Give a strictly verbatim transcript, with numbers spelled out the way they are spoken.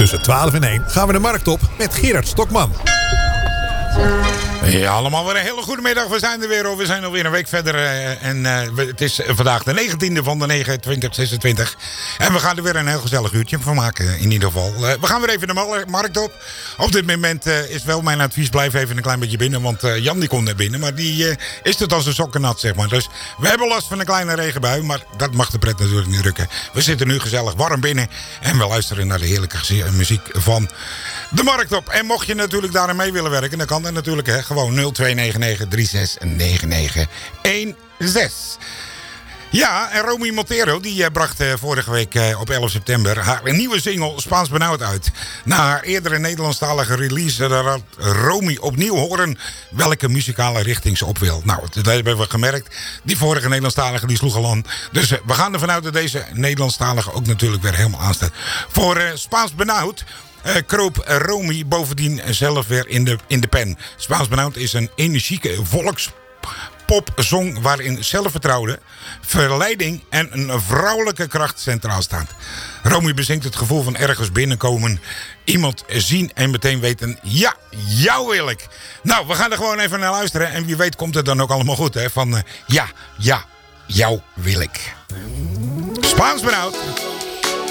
Tussen twaalf en één gaan we de markt op met Gerard Stokman. Ja, allemaal weer een hele goede middag. We zijn er weer hoor. We zijn alweer een week verder. Uh, en uh, we, het is vandaag de negentiende van de negen twintig zesentwintig. En we gaan er weer een heel gezellig uurtje van maken in ieder geval. Uh, we gaan weer even de markt op. Op dit moment uh, is wel mijn advies, blijf even een klein beetje binnen. Want uh, Jan die komt naar binnen. Maar die uh, is het als een sokken nat, zeg maar. Dus we hebben last van een kleine regenbui. Maar dat mag de pret natuurlijk niet rukken. We zitten nu gezellig warm binnen. En we luisteren naar de heerlijke muziek van de markt op. En mocht je natuurlijk daarin mee willen werken, dan kan dat natuurlijk, hè. Gewoon nul twee negen negen drie zes negen negen een zes. Ja, en Romy Montero die uh, bracht uh, vorige week uh, op elf september haar nieuwe single Spaans Benauwd uit. Na haar eerdere Nederlandstalige release uh, had Romy opnieuw horen welke muzikale richting ze op wil. Nou, dat hebben we gemerkt. Die vorige Nederlandstalige die sloeg al aan. Dus uh, we gaan ervan uit dat deze Nederlandstalige ook natuurlijk weer helemaal aanstaat. Voor uh, Spaans Benauwd Uh, kroop Romy bovendien zelf weer in de, in de pen. Spaans Benauwd is een energieke volkspopsong waarin zelfvertrouwen, verleiding en een vrouwelijke kracht centraal staat. Romy bezingt het gevoel van ergens binnenkomen, iemand zien en meteen weten, ja, jou wil ik. Nou, we gaan er gewoon even naar luisteren en wie weet komt het dan ook allemaal goed, hè? Van uh, ja, ja, jou wil ik. Spaans Benauwd.